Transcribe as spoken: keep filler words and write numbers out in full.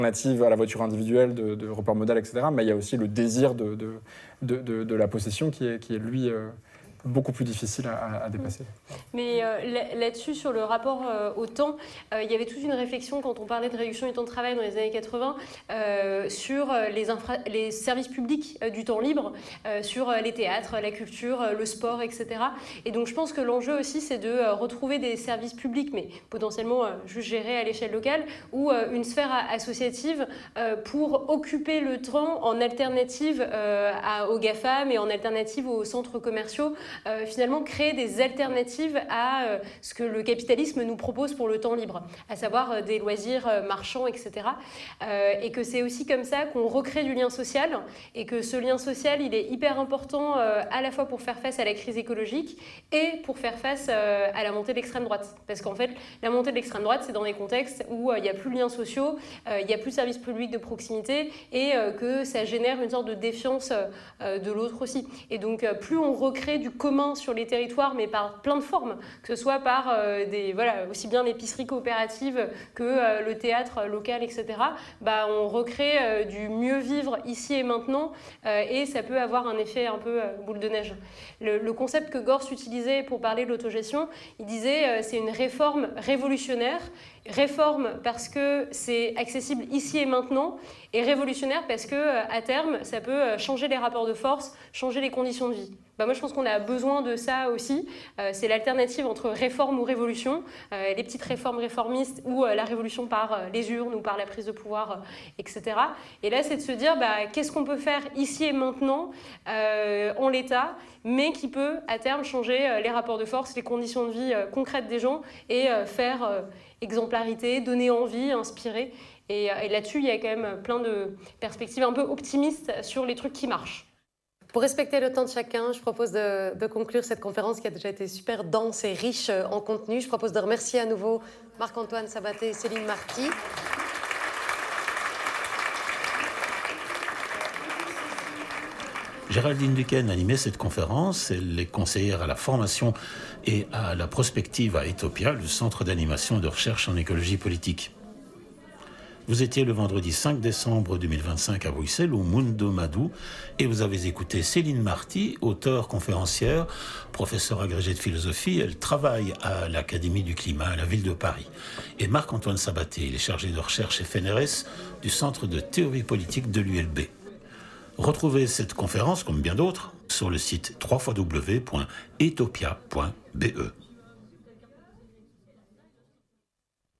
alternative à la voiture individuelle, de, de report modal, et cetera. Mais il y a aussi le désir de, de, de, de, de la possession qui est, qui est lui, euh, beaucoup plus difficile à, à dépasser. Mais euh, là-dessus, sur le rapport euh, au temps, euh, il y avait toute une réflexion quand on parlait de réduction du temps de travail dans les années quatre-vingts euh, sur les, infra les services publics euh, du temps libre, euh, sur euh, les théâtres, la culture, euh, le sport, et cetera. Et donc je pense que l'enjeu aussi, c'est de euh, retrouver des services publics, mais potentiellement euh, juste gérés à l'échelle locale, ou euh, une sphère associative euh, pour occuper le temps en alternative euh, à, aux GAFAM et en alternative aux centres commerciaux. Euh, finalement créer des alternatives à euh, ce que le capitalisme nous propose pour le temps libre, à savoir euh, des loisirs euh, marchands, et cetera. Euh, et que c'est aussi comme ça qu'on recrée du lien social, et que ce lien social, il est hyper important euh, à la fois pour faire face à la crise écologique et pour faire face euh, à la montée de l'extrême droite. Parce qu'en fait, la montée de l'extrême droite, c'est dans des contextes où il euh, n'y a plus de liens sociaux, euh, il n'y a plus de services publics de proximité, et euh, que ça génère une sorte de défiance euh, de l'autre aussi. Et donc, euh, plus on recrée du commun sur les territoires, mais par plein de formes, que ce soit par euh, des, voilà, aussi bien l'épicerie coopérative que euh, le théâtre local, et cetera, bah, on recrée euh, du mieux vivre ici et maintenant, euh, et ça peut avoir un effet un peu euh, boule de neige. Le, le concept que Gors utilisait pour parler de l'autogestion, il disait euh, c'est une réforme révolutionnaire, réforme parce que c'est accessible ici et maintenant, et révolutionnaire parce que à terme, ça peut changer les rapports de force, changer les conditions de vie. Bah moi, je pense qu'on a besoin de ça aussi. Euh, c'est l'alternative entre réforme ou révolution, euh, les petites réformes réformistes ou euh, la révolution par euh, les urnes ou par la prise de pouvoir, euh, et cetera. Et là, c'est de se dire bah, qu'est-ce qu'on peut faire ici et maintenant euh, en l'état, mais qui peut à terme changer euh, les rapports de force, les conditions de vie euh, concrètes des gens et euh, faire euh, exemplarité, donner envie, inspirer. Et, et là-dessus, il y a quand même plein de perspectives un peu optimistes sur les trucs qui marchent. Pour respecter le temps de chacun, je propose de, de conclure cette conférence qui a déjà été super dense et riche en contenu. Je propose de remercier à nouveau Marc-Antoine Sabaté et Céline Marty. Géraldine Duquesne animait cette conférence. Elle est conseillère à la formation et à la prospective à Etopia, le centre d'animation et de recherche en écologie politique. Vous étiez le vendredi cinq décembre deux mille vingt-cinq à Bruxelles, au Mundo Madou, et vous avez écouté Céline Marty, auteure, conférencière, professeure agrégée de philosophie. Elle travaille à l'Académie du climat à la ville de Paris. Et Marc-Antoine Sabaté, il est chargé de recherche F N R S du Centre de théorie politique de l'U L B. Retrouvez cette conférence, comme bien d'autres, sur le site w w w point etopia point b e.